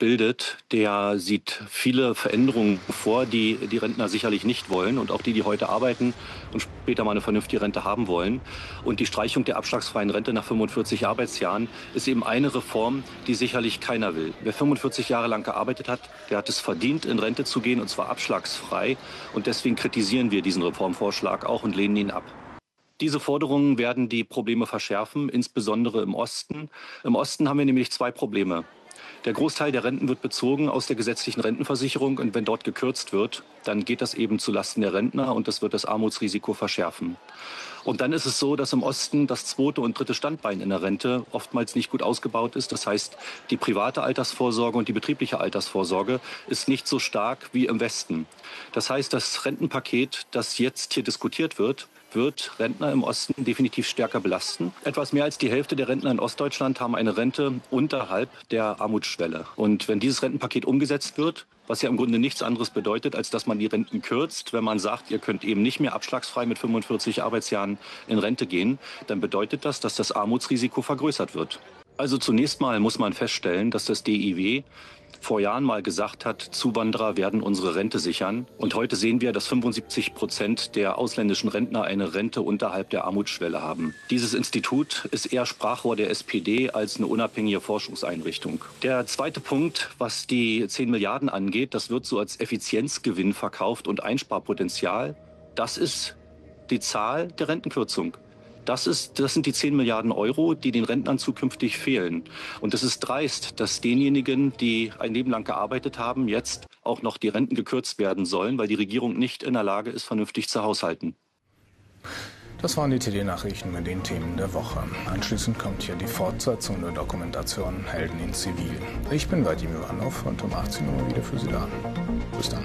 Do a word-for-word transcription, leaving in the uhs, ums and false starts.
bildet, der sieht viele Veränderungen vor, die die Rentner sicherlich nicht wollen und auch die, die heute arbeiten und später mal eine vernünftige Rente haben wollen. Und die Streichung der abschlagsfreien Rente nach fünfundvierzig Arbeitsjahren ist eben eine Reform, die sicherlich keiner will. Wer fünfundvierzig Jahre lang gearbeitet hat, der hat es verdient, in Rente zu gehen, und zwar abschlagsfrei. Und deswegen kritisieren wir diesen Reformvorschlag auch und lehnen ihn ab. Diese Forderungen werden die Probleme verschärfen, insbesondere im Osten. Im Osten haben wir nämlich zwei Probleme. Der Großteil der Renten wird bezogen aus der gesetzlichen Rentenversicherung, und wenn dort gekürzt wird, dann geht das eben zulasten der Rentner, und das wird das Armutsrisiko verschärfen. Und dann ist es so, dass im Osten das zweite und dritte Standbein in der Rente oftmals nicht gut ausgebaut ist. Das heißt, die private Altersvorsorge und die betriebliche Altersvorsorge ist nicht so stark wie im Westen. Das heißt, das Rentenpaket, das jetzt hier diskutiert wird, wird Rentner im Osten definitiv stärker belasten. Etwas mehr als die Hälfte der Rentner in Ostdeutschland haben eine Rente unterhalb der Armutsschwelle. Und wenn dieses Rentenpaket umgesetzt wird, was ja im Grunde nichts anderes bedeutet, als dass man die Renten kürzt, wenn man sagt, ihr könnt eben nicht mehr abschlagsfrei mit fünfundvierzig Arbeitsjahren in Rente gehen, dann bedeutet das, dass das Armutsrisiko vergrößert wird. Also zunächst mal muss man feststellen, dass das D I W vor Jahren mal gesagt hat, Zuwanderer werden unsere Rente sichern. Und heute sehen wir, dass fünfundsiebzig Prozent der ausländischen Rentner eine Rente unterhalb der Armutsschwelle haben. Dieses Institut ist eher Sprachrohr der S P D als eine unabhängige Forschungseinrichtung. Der zweite Punkt, was die zehn Milliarden angeht, das wird so als Effizienzgewinn verkauft und Einsparpotenzial. Das ist die Zahl der Rentenkürzung. Das, ist, das sind die zehn Milliarden Euro, die den Rentnern zukünftig fehlen. Und es ist dreist, dass denjenigen, die ein Leben lang gearbeitet haben, jetzt auch noch die Renten gekürzt werden sollen, weil die Regierung nicht in der Lage ist, vernünftig zu haushalten. Das waren die T D-Nachrichten mit den Themen der Woche. Anschließend kommt hier die Fortsetzung der Dokumentation Helden in Zivil. Ich bin Vadim Ivanov und um achtzehn Uhr wieder für Sie da. Bis dann.